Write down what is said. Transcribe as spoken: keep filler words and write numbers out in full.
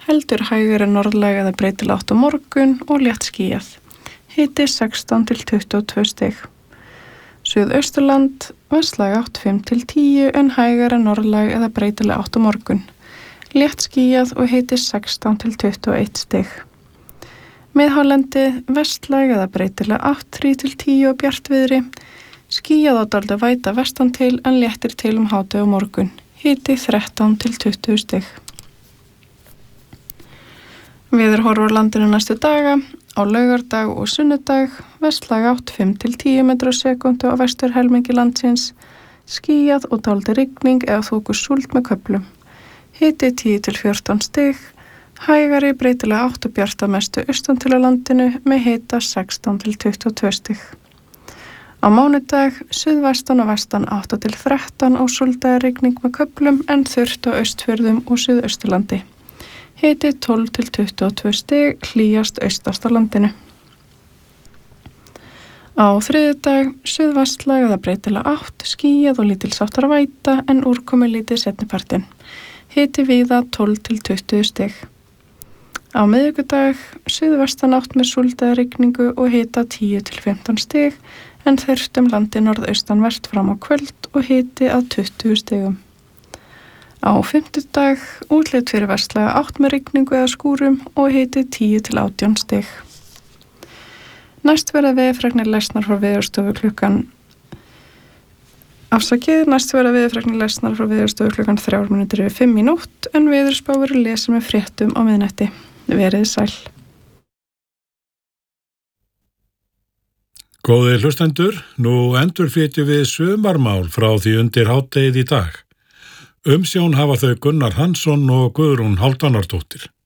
heldur hægari norðlæg eða breytileg átt á morgun og létt skýjað. Hiti sextán til tuttugu og tvö stig. Suðausturland, vestlæg átt fimm til tíu en hægari norðlæg eða breytileg átt á morgun. Létt skýjað og hiti sextán til tuttugu og eitt stig. Miðhálendi, vestlæg eða breytileg átt þrjú til tíu og bjartviðri. Skýjað og dálítið væta vestan til en léttir til um hádegi á morgun. Hiti þrettán til tuttugu stig. Veðurhorfur á landinu næstu daga. Á laugardag og sunnudag, vestlæg átt fimm til tíu metrar á sekúndu á vesturhelmingi landsins, skýjað og dálítið rigning eða þoku súld með köflum. Hiti tíu til fjórtán stig, hægari breytilega átt og bjart að mestu austan til á landinu með hita sextán til tuttugu og tvö stig. Á mánudag, suðvestan og vestan átta til þrettán og súldaði rigning með köflum en þurrt á Austfjörðum og Suðausturlandi. Hiti tólf til tuttugu og tvö stig, hlýjast austast á landinu. Á þriðjudag, suðvestlæg eða breytileg átt, skýjað og lítilsháttar væta en úrkomu lítið seinnipartinn. Hiti víða tólf til tuttugu stig. Á miðvikudag, suðvestan átt með súldaði rigningu og hita tíu til fimmtán stig en þurrt um landi norðaustanvert fram á kvöld og hiti að tuttugu stigum. Á fimmtudag, útlit fyrir vestlæga átt með rigningu eða skúrum og hiti tíu til átján stig. Næst verða veðurfregnir lesnar frá Veðurstofu klukkan Afsakið, næst verða veðurfregnir lesnar frá Veðurstofu klukkan þrjár mínútur yfir fimm í nótt en veðurspá verður lesin með fréttum á miðnætti. Verið sæl. Góðir hlustendur, nú endurflytjum við sumarmál frá því undir hádegið í dag. Umsjón hafa þau Gunnar Hansson og Guðrún Hálfdánardóttir.